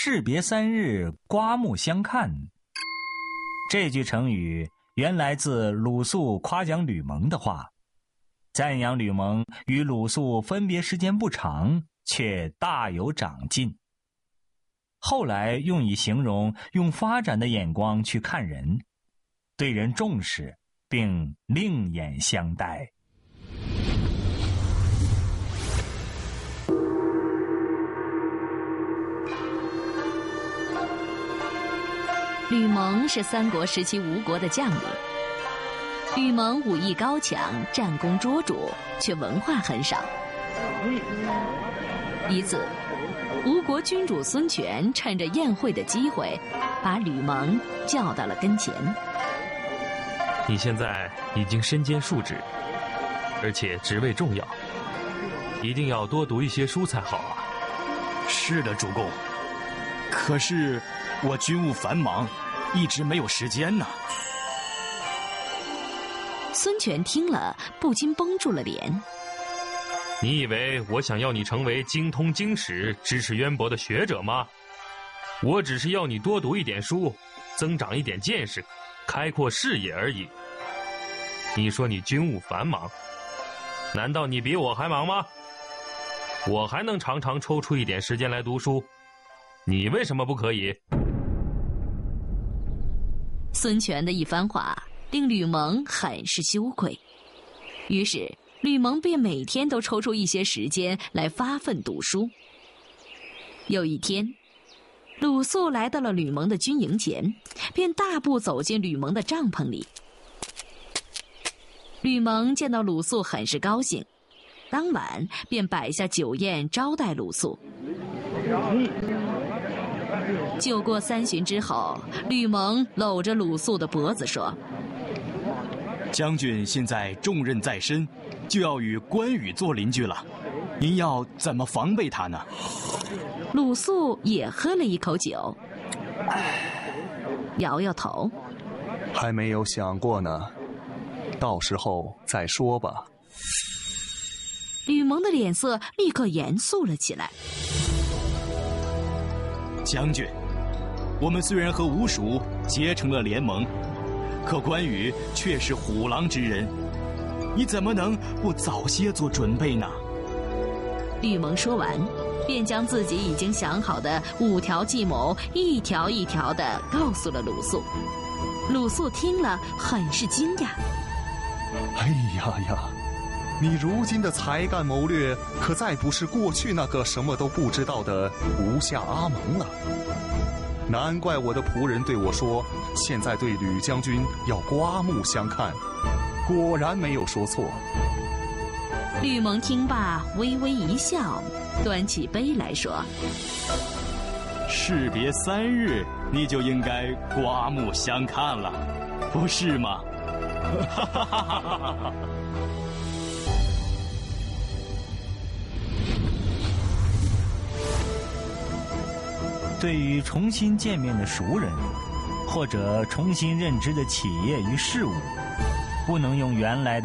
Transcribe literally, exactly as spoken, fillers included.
士别三日，刮目相看。这句成语原来自鲁肃夸奖吕蒙的话，赞扬吕蒙与鲁肃分别时间不长，却大有长进。后来用以形容用发展的眼光去看人，对人重视，并另眼相待。 吕蒙是三国时期吴国的将领。吕蒙武艺高强，战功卓著，却文化很少。一次，吴国君主孙权趁着宴会的机会，把吕蒙叫到了跟前。 你现在已经身兼数职，而且职位重要，一定要多读一些书才好啊。 是的，主公。可是我军务繁忙，一直没有时间呢。 孙权听了，不禁绷住了脸。 你以为我想要你成为精通经史、知识渊博的学者吗？我只是要你多读一点书，增长一点见识，开阔视野而已。你说你军务繁忙，难道你比我还忙吗？我还能常常抽出一点时间来读书，你为什么不可以？ 孙权的一番话令吕蒙很是羞愧，于是吕蒙便每天都抽出一些时间来发奋读书。有一天，鲁肃来到了吕蒙的军营前，便大步走进吕蒙的帐篷里。吕蒙见到鲁肃很是高兴，当晚便摆下酒宴招待鲁肃。酒过三巡之后，吕蒙搂着鲁肃的脖子说： 将军现在重任在身，就要与关羽做邻居了，您要怎么防备他呢？ 鲁肃也喝了一口酒，摇摇头， 还没有想过呢，到时候再说吧。 吕蒙的脸色立刻严肃了起来。 将军，我们虽然和吴蜀结成了联盟，可关羽却是虎狼之人，你怎么能不早些做准备呢？ 吕蒙说完，便将自己已经想好的五条计谋一条一条地告诉了鲁肃。鲁肃听了很是惊讶。 哎呀呀，你如今的才干谋略，可再不是过去那个什么都不知道的吴下阿蒙了。难怪我的仆人对我说，现在对吕将军要刮目相看，果然没有说错。 吕蒙听罢微微一笑，端起杯来说： 士别三日，你就应该刮目相看了，不是吗？哈哈哈哈哈！ 对于重新见面的熟人，或者重新认知的企业与事物，不能用原来的